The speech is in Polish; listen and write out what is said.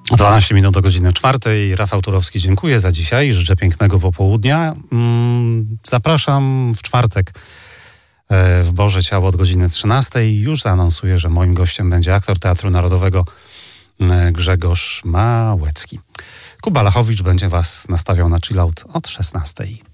12 minut do godziny 4. Rafał Turowski, dziękuję za dzisiaj. Życzę pięknego popołudnia. Zapraszam w czwartek w Boże Ciało od godziny 13. Już zaanonsuję, że moim gościem będzie aktor Teatru Narodowego Grzegorz Małecki. Kuba Lachowicz będzie Was nastawiał na chillout od 16.